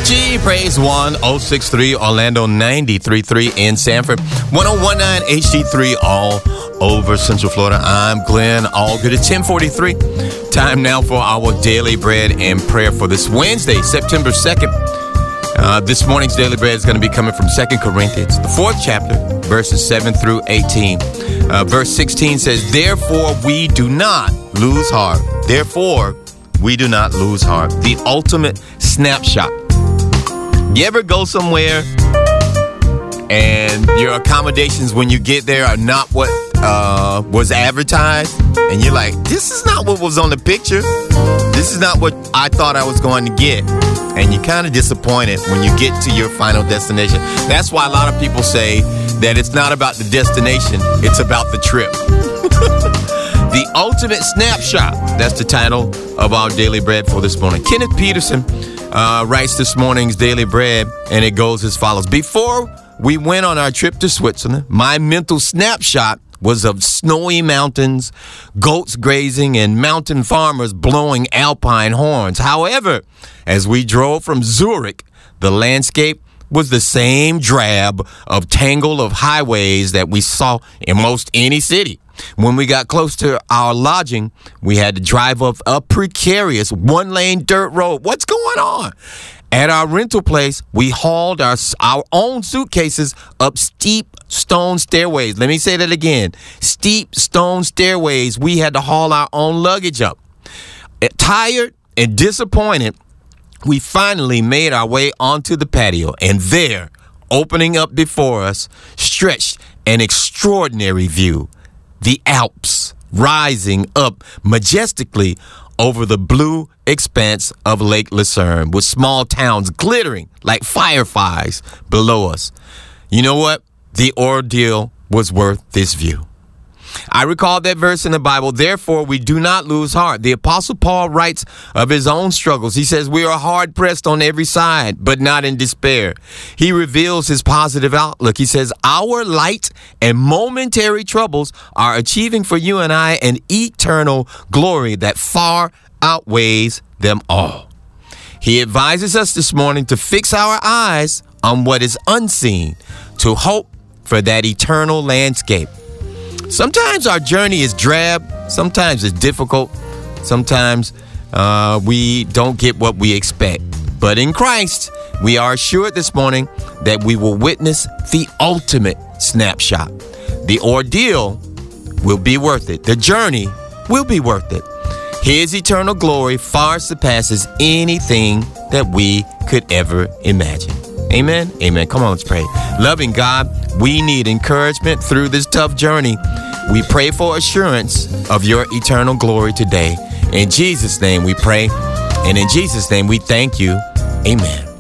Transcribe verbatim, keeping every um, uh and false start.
G Praise one oh six three Orlando, ninety-three point three in Sanford, one oh one nine H D three all over Central Florida. I'm Glenn. All good at ten forty-three. Time now for our daily bread and prayer for this Wednesday, September second. Uh, this morning's daily bread is going to be coming from Second Corinthians, the fourth chapter, verses seven through eighteen. Uh, verse sixteen says, "Therefore we do not lose heart." Therefore we do not lose heart. The ultimate snapshot. You ever go somewhere and your accommodations when you get there are not what uh, was advertised? And you're like, this is not what was on the picture. This is not what I thought I was going to get. And you're kind of disappointed when you get to your final destination. That's why a lot of people say that it's not about the destination, it's about the trip. The ultimate snapshot. That's the title of our daily bread for this morning. Kenneth Peterson uh, writes this morning's daily bread, and it goes as follows. Before we went on our trip to Switzerland, my mental snapshot was of snowy mountains, goats grazing, and mountain farmers blowing alpine horns. However, as we drove from Zurich, the landscape was the same drab of tangle of highways that we saw in most any city. When we got close to our lodging, we had to drive up a precarious one-lane dirt road. What's going on? At our rental place, we hauled our, our own suitcases up steep stone stairways. Let me say that again. Steep stone stairways. We had to haul our own luggage up. Tired and disappointed, we finally made our way onto the patio, and there, opening up before us, stretched an extraordinary view. The Alps rising up majestically over the blue expanse of Lake Lucerne, with small towns glittering like fireflies below us. You know what? The ordeal was worth this view. I recall that verse in the Bible, "Therefore we do not lose heart." The Apostle Paul writes of his own struggles. He says, "We are hard pressed on every side, but not in despair." He reveals his positive outlook. He says, "Our light and momentary troubles are achieving for you and I an eternal glory that far outweighs them all." He advises us this morning to fix our eyes on what is unseen, to hope for that eternal landscape. Sometimes our journey is drab. Sometimes it's difficult. Sometimes uh, we don't get what we expect. But in Christ, we are assured this morning that we will witness the ultimate snapshot. The ordeal will be worth it. The journey will be worth it. His eternal glory far surpasses anything that we could ever imagine. Amen. Amen. Come on, let's pray. Loving God, we need encouragement through this tough journey. We pray for assurance of your eternal glory today. In Jesus' name we pray. And in Jesus' name we thank you. Amen.